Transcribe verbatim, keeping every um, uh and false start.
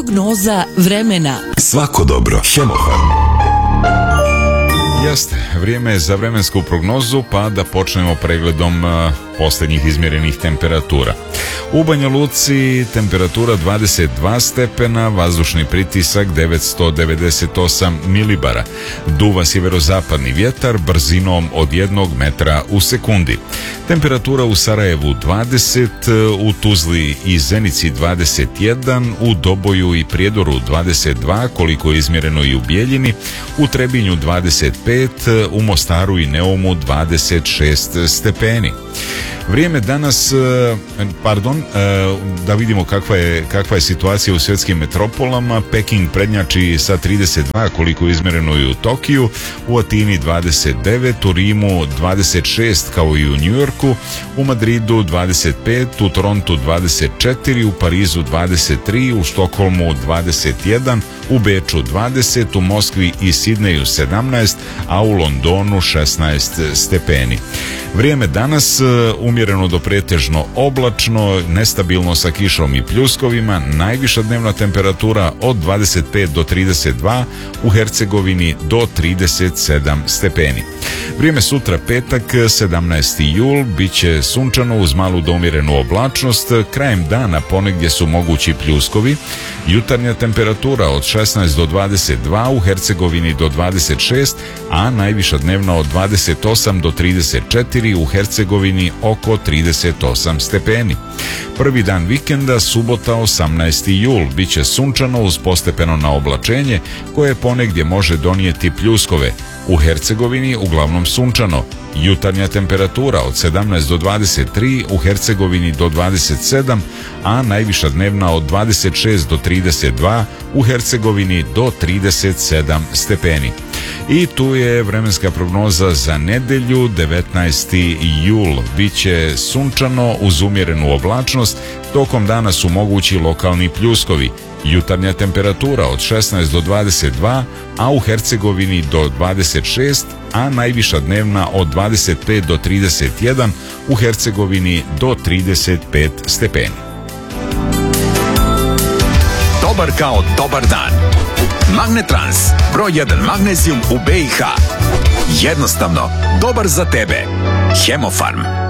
Prognoza vremena. Svako dobro. Hemofarm. Jeste, vrijeme je za vremensku prognozu, pa da počnemo pregledom uh, posljednjih izmjerenih temperatura. U Banja Luci temperatura dvadeset dva stepena, vazdušni pritisak devetsto devedeset osam milibara. Duva sjeverozapadni vjetar brzinom od jednog metra u sekundi. Temperatura u Sarajevu dvadeset, u Tuzli i Zenici dvadeset jedan, u Doboju i Prijedoru dvadeset dva, koliko je izmjereno i u Bijeljini, u Trebinju dvadeset pet, u Mostaru i Neumu dvadeset šest stepeni. Vrijeme danas, pardon, da vidimo kakva je, kakva je situacija u svjetskim metropolama. Peking prednjači sa trideset dva, koliko je izmjereno i u Tokiju, u Atini dvadeset devet, u Rimu dvadeset šest kao i u New Yorku, u Madridu dvadeset pet, u Torontu dvadeset četiri, u Parizu dvadeset tri, u Štokholmu dvadeset jedan, u Beču dvadeset, u Moskvi i Sidneju sedamnaest, a u Londonu šesnaest stepeni. Vrijeme danas umjereno do pretežno oblačno, nestabilno sa kišom i pljuskovima, najviša dnevna temperatura od dvadeset pet do trideset dva, u Hercegovini do trideset sedam stepeni. Vrijeme sutra petak, sedamnaesti jul, bit će sunčano uz malu do umjerenu oblačnost, krajem dana ponegdje su mogući pljuskovi, jutarnja temperatura od šesnaest do dvadeset dva, u Hercegovini do dvadeset šest, a najviša dnevna od dvadeset osam do trideset četiri, u Hercegovini oko trideset osam stepeni. Prvi dan vikenda, subota osamnaesti jul, bit će sunčano uz postepeno naoblačenje koje ponegdje može donijeti pljuskove. U Hercegovini uglavnom sunčano. Jutarnja temperatura od sedamnaest do dvadeset tri, u Hercegovini do dvadeset sedam, a najviša dnevna od dvadeset šest do trideset dva, u Hercegovini do trideset sedam stepeni. I tu je vremenska prognoza za nedjelju, devetnaesti jul. Biće sunčano uz umjerenu oblačnost, tokom dana su mogući lokalni pljuskovi. Jutarnja temperatura od šesnaest do dvadeset dva, a u Hercegovini do dvadeset šest, a najviša dnevna od dvadeset pet do trideset jedan, u Hercegovini do trideset pet stepeni. Dobar kao dobar dan. Magnetrans, broj jedan magnezijum u B i H. Jednostavno, dobar za tebe. Hemofarm.